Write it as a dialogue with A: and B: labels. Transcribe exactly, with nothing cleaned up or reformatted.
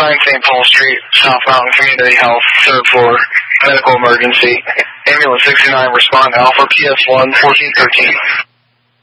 A: nine Saint Paul Street, South Mountain Community Health, third floor, medical emergency. Ambulance sixty-nine, respond to Alpha P S one, fourteen thirteen.